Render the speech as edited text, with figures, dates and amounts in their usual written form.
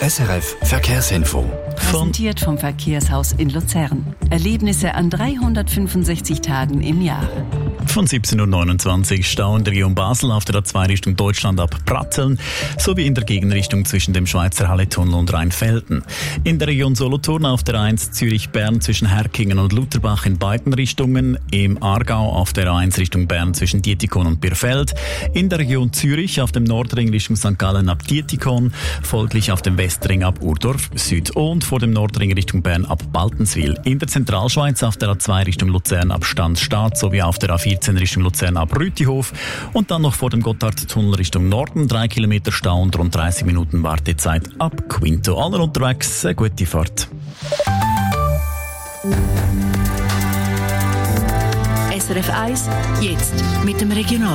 SRF Verkehrsinfo. Präsentiert vom Verkehrshaus in Luzern. Erlebnisse an 365 Tagen im Jahr. Von 17.29 Uhr Stau in der Region Basel auf der A2 Richtung Deutschland ab Pratteln sowie in der Gegenrichtung zwischen dem Schweizer Halletunnel und Rheinfelden. In der Region Solothurn auf der A1 Zürich-Bern zwischen Herkingen und Lutherbach in beiden Richtungen. Im Aargau auf der A1 Richtung Bern zwischen Dietikon und Birfeld. In der Region Zürich auf dem Nordring Richtung St. Gallen ab Dietikon. Folglich auf dem Westring ab Urdorf Süd und vor dem Nordring Richtung Bern ab Baltenswil. In der Zentralschweiz auf der A2 Richtung Luzern ab Stanzstadt sowie auf der A14 Richtung Luzern ab Rütihof und dann noch vor dem Gotthardtunnel Richtung Norden 3 Kilometer Stau und rund 30 Minuten Wartezeit ab Quinto. Alle unterwegs, eine gute Fahrt. SRF 1, jetzt mit dem Regional.